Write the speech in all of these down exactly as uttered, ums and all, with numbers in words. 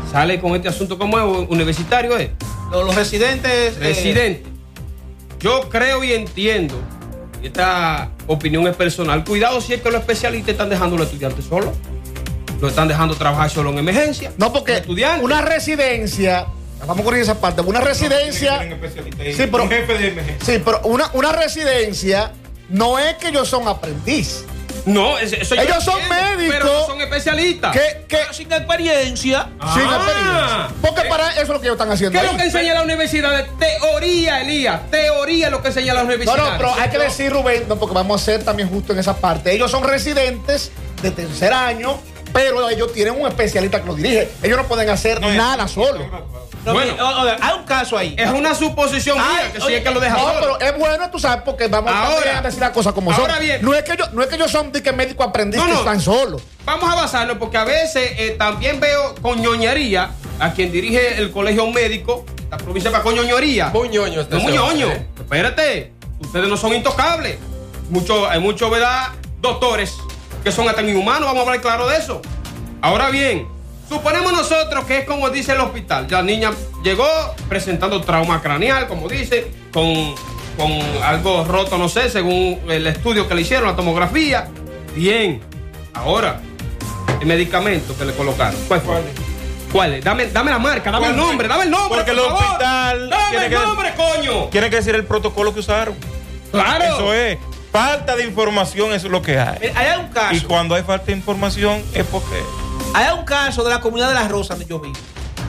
sale con este asunto como es universitario, ¿eh? Los, los residentes. Residentes. Eh... Yo creo y entiendo, esta opinión es personal. Cuidado si es que los especialistas están dejando a los estudiantes solos. Lo están dejando trabajar solo en emergencia. No, porque una residencia, vamos a corregir esa parte, una residencia. No, sí, pero, un jefe de emergencia. Sí, pero una, una residencia no es que ellos son aprendiz. No, eso yo ellos son entiendo, médicos. Pero no son especialistas. Que, que, sin experiencia. Ah, sin experiencia. Porque eh, para eso es lo que ellos están haciendo. ¿Qué es ahí? lo que enseña la universidad? Teoría, Elías. Teoría es lo que enseña la universidad. No, no, pero hay que decir, Rubén, no, porque vamos a ser también justo en esa parte. Ellos son residentes de tercer año, pero ellos tienen un especialista que los dirige. Ellos no pueden hacer no, nada solos. No, bueno, o, o, hay un caso ahí. Es una suposición mía que sí es que lo deja no, solo. pero es bueno, tú sabes, porque vamos ahora, a decir las cosas como ahora son. Bien. No es que ellos, no es que ellos son de que médicos aprendices no, no. que están solos. Vamos a basarlo porque a veces eh, también veo con ñoñería a quien dirige el colegio médico, la provincia va con ñoñería. Muy ñoño este no, muy ñoño. ¿Eh? Espérate, ustedes no son intocables. Mucho, hay muchos, ¿verdad? Doctores que son hasta inhumanos, vamos a hablar claro de eso. Ahora bien, suponemos nosotros que es como dice el hospital. La niña llegó presentando trauma craneal, como dice, con, con algo roto, no sé, según el estudio que le hicieron, la tomografía. Bien. Ahora, el medicamento que le colocaron. ¿Cuál fue? ¿Cuál es? Dame, dame la marca, dame el nombre, dame el nombre. Porque el hospital. Dame el nombre, coño. Tiene que decir el protocolo que usaron. Claro. Eso es. Falta de información es lo que hay. Hay un caso. Y cuando hay falta de información es porque. Hay un caso de la comunidad de Las Rosas donde yo vivo,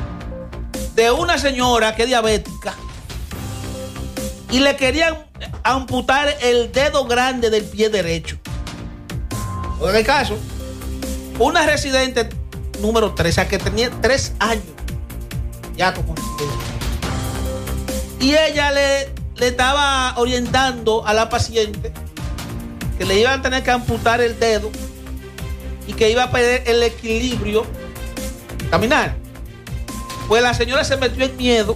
de una señora que es diabética y le querían amputar el dedo grande del pie derecho. En el caso, una residente número tres, o sea, que tenía tres años ya como residente, y ella le, le estaba orientando a la paciente que le iban a tener que amputar el dedo y que iba a perder el equilibrio caminar. Pues la señora se metió en miedo.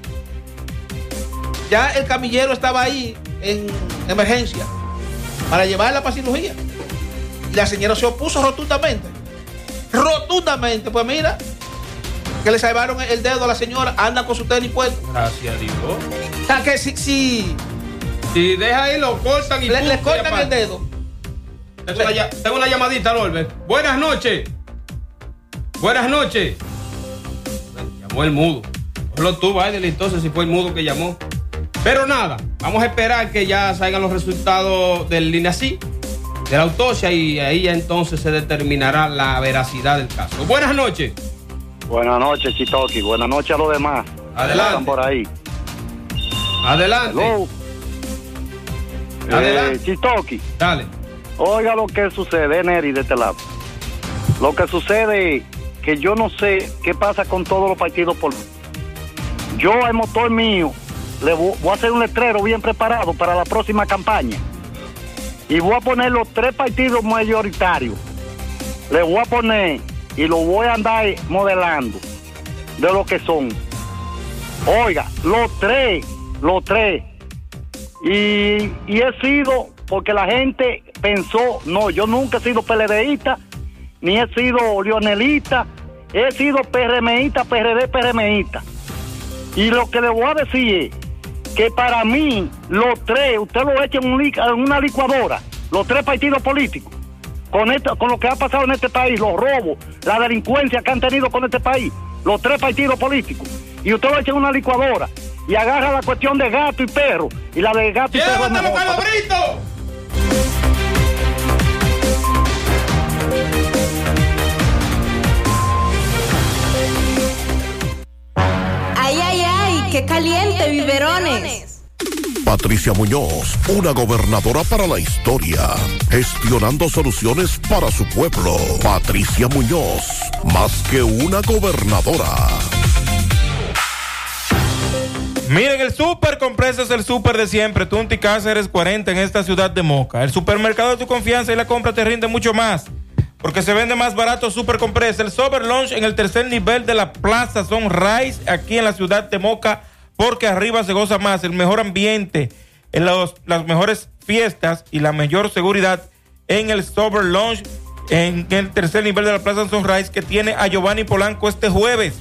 Ya el camillero estaba ahí en emergencia para llevarla para cirugía. Y la señora se opuso rotundamente. Rotundamente. Pues mira, que le salvaron el dedo a la señora. Anda con su tenis puesto. Gracias a Dios. O sea que si... Si, si deja ahí, lo cortan y... Le, le cortan el dedo. Tengo una, tengo una llamadita, Norbert. Buenas noches. Buenas noches. Llamó el mudo. No lo tuvo, Aidel, entonces si fue el mudo que llamó. Pero nada, vamos a esperar que ya salgan los resultados del INASI, de la autopsia, y ahí ya entonces se determinará la veracidad del caso. Buenas noches. Buenas noches, Chitoki. Buenas noches a los demás. Adelante. Están por ahí. Adelante. Hello. Adelante. Eh, Chitoki. Dale. Oiga lo que sucede, Neri, de este lado. Lo que sucede es que yo no sé qué pasa con todos los partidos políticos. Yo, al motor mío, le voy, voy a hacer un letrero bien preparado para la próxima campaña. Y voy a poner los tres partidos mayoritarios. Le voy a poner y lo voy a andar modelando de lo que son. Oiga, los tres, los tres. Y, y he sido, porque la gente pensó, no, yo nunca he sido PLDista, ni he sido leonelista, he sido PRMista, PRD, PRMista. Y lo que le voy a decir es que para mí, los tres, usted lo echa en, un, en una licuadora, los tres partidos políticos, con, esto, con lo que ha pasado en este país, los robos, la delincuencia que han tenido con este país, los tres partidos políticos, y usted lo echa en una licuadora y agarra la cuestión de gato y perro, y la de gato y perro es mejor. Ay, ay, ay, qué caliente, biberones. Patricia Muñoz, una gobernadora para la historia, gestionando soluciones para su pueblo. Patricia Muñoz, más que una gobernadora. Miren, el Super Compresa es el super de siempre. Tunti Cáceres cuarenta en esta ciudad de Moca. El supermercado de tu confianza y la compra te rinde mucho más, porque se vende más barato Super Compresa. El Sober Lunch en el tercer nivel de la Plaza Sunrise, aquí en la ciudad de Moca, porque arriba se goza más, el mejor ambiente, en los, las mejores fiestas y la mayor seguridad en el Sober Lunch en el tercer nivel de la Plaza Sunrise, que tiene a Giovanni Polanco este jueves.